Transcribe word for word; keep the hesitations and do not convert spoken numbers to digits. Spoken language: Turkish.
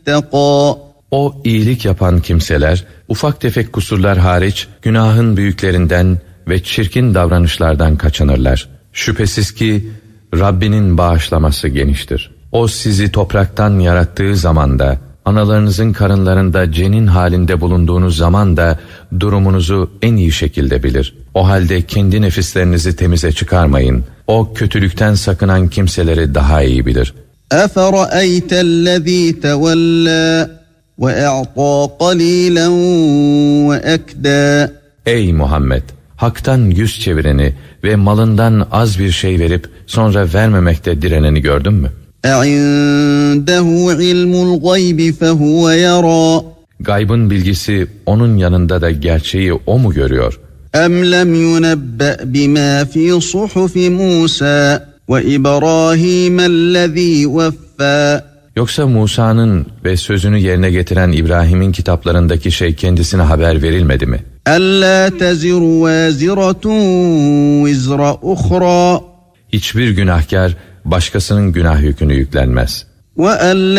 اتقى. O iyilik yapan kimseler, ufak tefek kusurlar hariç, günahın büyüklerinden ve çirkin davranışlardan kaçınırlar. Şüphesiz ki, Rabbinin bağışlaması geniştir. O sizi topraktan yarattığı zaman da, analarınızın karınlarında cenin halinde bulunduğunuz zaman da, durumunuzu en iyi şekilde bilir. O halde kendi nefislerinizi temize çıkarmayın. O kötülükten sakınan kimseleri daha iyi bilir. اَفَرَأَيْتَ الَّذ۪ي تَوَلَّى وَاَعْطَى قَلِيلًا وَاَكْدَى. Ey Muhammed! Hak'tan yüz çevireni ve malından az bir şey verip sonra vermemekte direneni gördün mü? اَعِنْدَهُ عِلْمُ الْغَيْبِ فَهُوَ يَرَى. Gaybın bilgisi onun yanında da gerçeği o mu görüyor? اَمْ لَمْ يُنَبَّأْ بِمَا فِي صُحُفِ مُوسَى وَإِبْرَاهِيمَ الَّذ۪ي وَفَّى. Yoksa Musa'nın ve sözünü yerine getiren İbrahim'in kitaplarındaki şey kendisine haber verilmedi mi? أَلَّا تَزِرُ وَازِرَةٌ وِزْرَ أُخْرَى. Hiçbir günahkar başkasının günah yükünü yüklenmez. وَأَلَّا